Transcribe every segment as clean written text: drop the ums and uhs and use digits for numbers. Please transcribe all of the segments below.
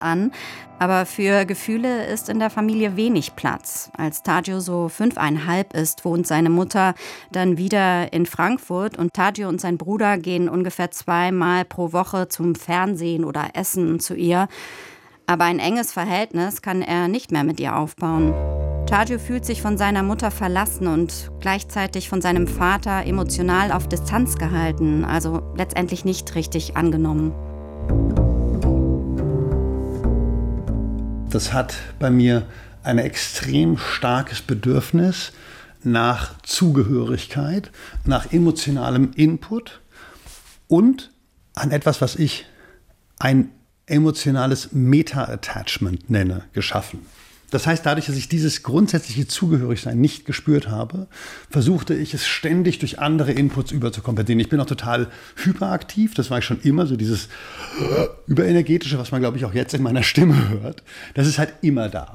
an. Aber für Gefühle ist in der Familie wenig Platz. Als Tadzio so 5,5 ist, wohnt seine Mutter dann wieder in Frankfurt. Und Tadzio und sein Bruder gehen ungefähr 2-mal pro Woche zum Fernsehen oder Essen zu ihr. Aber ein enges Verhältnis kann er nicht mehr mit ihr aufbauen. Tadzio fühlt sich von seiner Mutter verlassen und gleichzeitig von seinem Vater emotional auf Distanz gehalten, also letztendlich nicht richtig angenommen. Das hat bei mir ein extrem starkes Bedürfnis nach Zugehörigkeit, nach emotionalem Input und an etwas, was ich ein emotionales Meta-Attachment nenne, geschaffen. Das heißt, dadurch, dass ich dieses grundsätzliche Zugehörigsein nicht gespürt habe, versuchte ich es ständig durch andere Inputs überzukompensieren. Ich bin auch total hyperaktiv, das war ich schon immer, so dieses Überenergetische, was man, glaube ich, auch jetzt in meiner Stimme hört. Das ist halt immer da.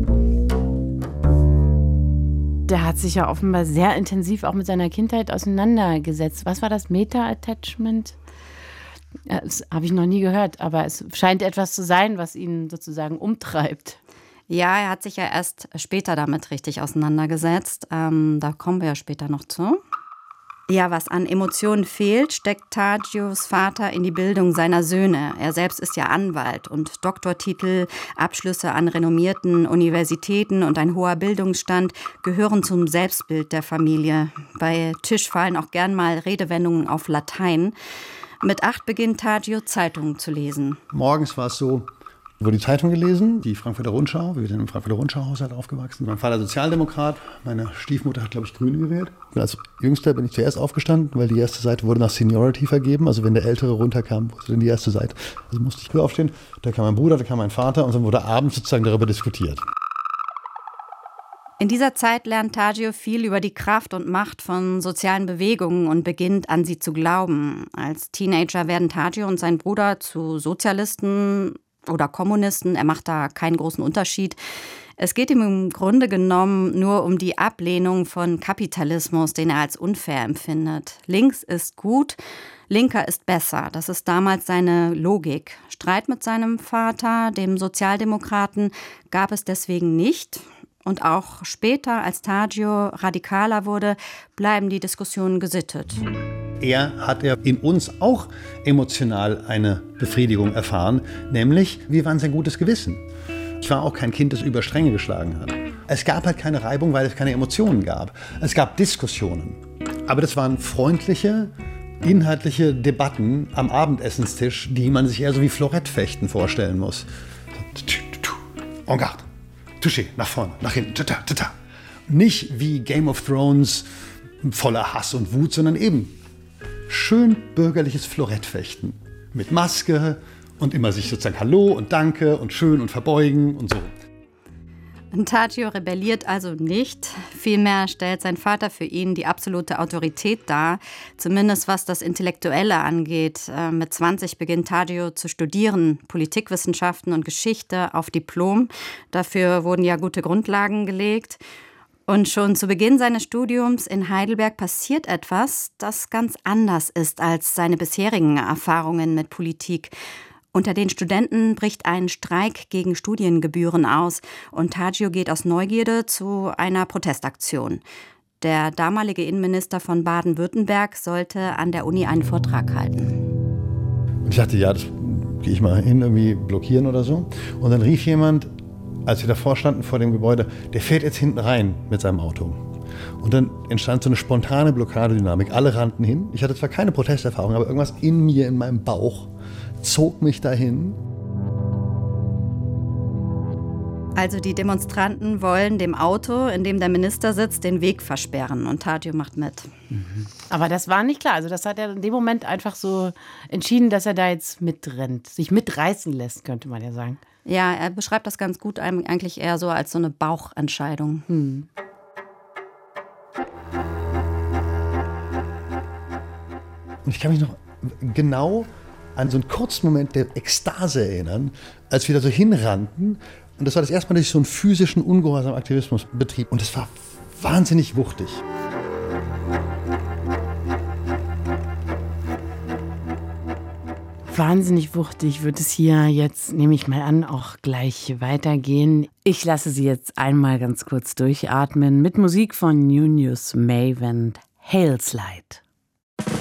Der hat sich ja offenbar sehr intensiv auch mit seiner Kindheit auseinandergesetzt. Was war das Meta-Attachment? Das habe ich noch nie gehört, aber es scheint etwas zu sein, was ihn sozusagen umtreibt. Ja, er hat sich ja erst später damit richtig auseinandergesetzt. Da kommen wir ja später noch zu. Ja, was an Emotionen fehlt, steckt Tadzios Vater in die Bildung seiner Söhne. Er selbst ist ja Anwalt und Doktortitel, Abschlüsse an renommierten Universitäten und ein hoher Bildungsstand gehören zum Selbstbild der Familie. Bei Tisch fallen auch gern mal Redewendungen auf Latein. Mit 8 beginnt Tadzio, Zeitungen zu lesen. Morgens war es so, wurde die Zeitung gelesen, die Frankfurter Rundschau. Wir sind im Frankfurter Rundschau-Haushalt aufgewachsen. Mein Vater Sozialdemokrat, meine Stiefmutter hat, glaube ich, Grüne gewählt. Als Jüngster bin ich zuerst aufgestanden, weil die erste Seite wurde nach Seniority vergeben. Also wenn der Ältere runterkam, wurde dann die erste Seite. Also musste ich früh aufstehen. Da kam mein Bruder, da kam mein Vater und dann wurde abends sozusagen darüber diskutiert. In dieser Zeit lernt Tadzio viel über die Kraft und Macht von sozialen Bewegungen und beginnt an sie zu glauben. Als Teenager werden Tadzio und sein Bruder zu Sozialisten oder Kommunisten. Er macht da keinen großen Unterschied. Es geht ihm im Grunde genommen nur um die Ablehnung von Kapitalismus, den er als unfair empfindet. Links ist gut, Linker ist besser. Das ist damals seine Logik. Streit mit seinem Vater, dem Sozialdemokraten, gab es deswegen nicht. Und auch später, als Tadzio radikaler wurde, bleiben die Diskussionen gesittet. Hat er in uns auch emotional eine Befriedigung erfahren, nämlich wir waren sein gutes Gewissen. Ich war auch kein Kind, das über Stränge geschlagen hat. Es gab halt keine Reibung, weil es keine Emotionen gab. Es gab Diskussionen. Aber das waren freundliche, inhaltliche Debatten am Abendessenstisch, die man sich eher so wie Florettfechten vorstellen muss. En garde. Touché, nach vorne, nach hinten, tata, tata. Nicht wie Game of Thrones voller Hass und Wut, sondern eben schön bürgerliches Florettfechten. Mit Maske und immer sich sozusagen Hallo und Danke und schön und verbeugen und so. Tadzio rebelliert also nicht. Vielmehr stellt sein Vater für ihn die absolute Autorität dar, zumindest was das Intellektuelle angeht. Mit 20 beginnt Tadzio zu studieren, Politikwissenschaften und Geschichte auf Diplom. Dafür wurden ja gute Grundlagen gelegt. Und schon zu Beginn seines Studiums in Heidelberg passiert etwas, das ganz anders ist als seine bisherigen Erfahrungen mit Politik. Unter den Studenten bricht ein Streik gegen Studiengebühren aus und Tadzio geht aus Neugierde zu einer Protestaktion. Der damalige Innenminister von Baden-Württemberg sollte an der Uni einen Vortrag halten. Und ich dachte, ja, das gehe ich mal hin, irgendwie blockieren oder so. Und dann rief jemand, als wir davor standen vor dem Gebäude, der fährt jetzt hinten rein mit seinem Auto. Und dann entstand so eine spontane Blockadedynamik. Alle rannten hin. Ich hatte zwar keine Protesterfahrung, aber irgendwas in mir, in meinem Bauch, zog mich dahin. Also die Demonstranten wollen dem Auto, in dem der Minister sitzt, den Weg versperren und Tadzio macht mit. Aber das war nicht klar. Also das hat er in dem Moment einfach so entschieden, dass er da jetzt mitrennt. Sich mitreißen lässt, könnte man ja sagen. Ja, er beschreibt das ganz gut, eigentlich eher so als so eine Bauchentscheidung. Und ich kann mich noch genau an so einen kurzen Moment der Ekstase erinnern, als wir da so hinrannten. Und das war das erste Mal, dass ich so einen physischen ungehorsamen Aktivismus betrieb. Und es war wahnsinnig wuchtig. Wahnsinnig wuchtig wird es hier jetzt, nehme ich mal an, auch gleich weitergehen. Ich lasse Sie jetzt einmal ganz kurz durchatmen mit Musik von Junius Mavent, Hail Slide.